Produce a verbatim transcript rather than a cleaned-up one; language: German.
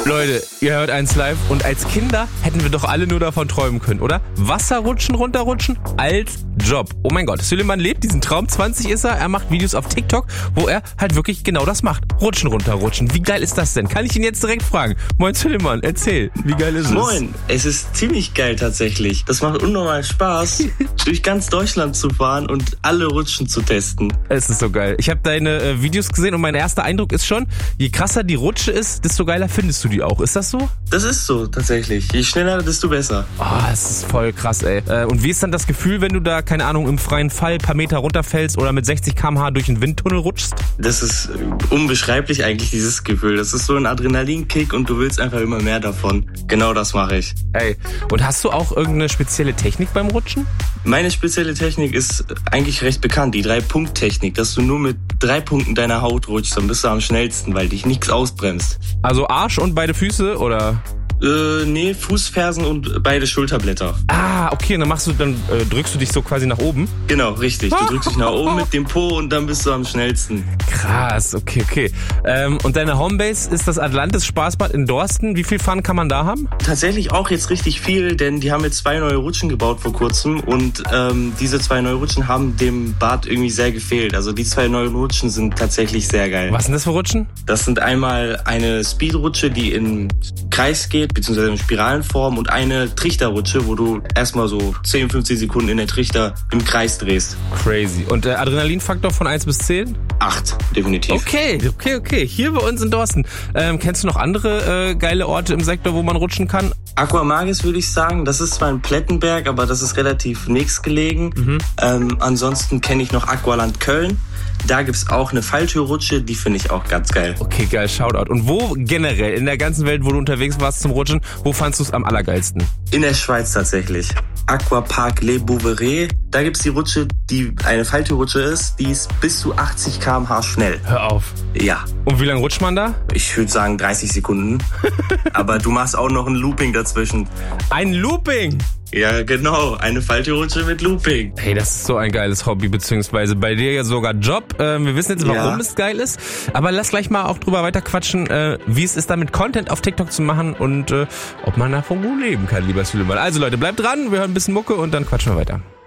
Leute, ihr hört eins live und als Kinder hätten wir doch alle nur davon träumen können, oder? Wasserrutschen, runterrutschen als Job. Oh mein Gott, Süleyman lebt diesen Traum. zwanzig ist er, er macht Videos auf TikTok, wo er halt wirklich genau das macht. Rutschen, runterrutschen. Wie geil ist das denn? Kann ich ihn jetzt direkt fragen? Moin Süleyman, erzähl, wie geil ist es? Moin, es ist ziemlich geil tatsächlich. Das macht unnormal Spaß, durch ganz Deutschland zu fahren und alle Rutschen zu testen. Es ist so geil. Ich habe deine äh, Videos gesehen und mein erster Eindruck ist schon, je krasser die Rutsche ist, desto geiler findest du die auch. Ist das so? Das ist so tatsächlich. Je schneller, desto besser. Oh, es ist voll krass, ey. Äh, und wie ist dann das Gefühl, wenn du da, keine Ahnung, im freien Fall ein paar Meter runterfällst oder mit sechzig Kilometer pro Stunde durch einen Windtunnel rutschst? Das ist unbeschreiblich eigentlich, dieses Gefühl. Das ist so ein Adrenalinkick und du willst einfach immer mehr davon. Genau das mache ich. Ey, und hast du auch irgendeine spezielle Technik beim Rutschen? Meine spezielle Technik ist eigentlich recht bekannt, die Drei-Punkt-Technik, dass du nur mit drei Punkten deiner Haut rutschst, dann bist du am schnellsten, weil dich nichts ausbremst. Also Arsch und beide Füße, oder? Äh, nee, Fußfersen und beide Schulterblätter. Ah, okay, und dann machst du, dann äh, drückst du dich so quasi nach oben? Genau, richtig. Du drückst dich nach oben mit dem Po und dann bist du am schnellsten. Krass, okay, okay. Ähm, und deine Homebase ist das Atlantis Spaßbad in Dorsten. Wie viel Fun kann man da haben? Tatsächlich auch jetzt richtig viel, denn die haben jetzt zwei neue Rutschen gebaut vor kurzem und ähm, diese zwei neue Rutschen haben dem Bad irgendwie sehr gefehlt. Also die zwei neuen Rutschen sind tatsächlich sehr geil. Was sind das für Rutschen? Das sind einmal eine Speedrutsche, die in Kreis geht, beziehungsweise in Spiralenform, und eine Trichterrutsche, wo du erstmal so zehn, fünfzehn Sekunden in der Trichter im Kreis drehst. Crazy. Und der Adrenalinfaktor von eins bis zehn? acht, definitiv. Okay, okay, okay. Hier bei uns in Dorsten. Ähm, kennst du noch andere äh, geile Orte im Sektor, wo man rutschen kann? Aquamagis würde ich sagen, das ist zwar in Plettenberg, aber das ist relativ nächstgelegen. Mhm. Ähm, ansonsten kenne ich noch Aqualand Köln. Da gibt's auch eine Falltürrutsche, die finde ich auch ganz geil. Okay, geil, Shoutout. Und wo generell in der ganzen Welt, wo du unterwegs warst zum Rutschen, wo fandst du es am allergeilsten? In der Schweiz tatsächlich. Aquapark Les Bouveries. Da gibt's die Rutsche, die eine Falltürrutsche ist, die ist bis zu achtzig Kilometer pro Stunde schnell. Hör auf. Ja. Und wie lange rutscht man da? Ich würde sagen dreißig Sekunden. Aber du machst auch noch ein Looping dazwischen. Ein Looping? Ja, genau. Eine Falltürrutsche mit Looping. Hey, das ist so ein geiles Hobby, beziehungsweise bei dir ja sogar Job. Ähm, wir wissen jetzt, warum ja. es geil ist. Aber lass gleich mal auch drüber weiterquatschen, äh, wie es ist, damit Content auf TikTok zu machen und äh, ob man davon gut leben kann, lieber Süleyman. Also Leute, bleibt dran, wir hören ein bisschen Mucke und dann quatschen wir weiter.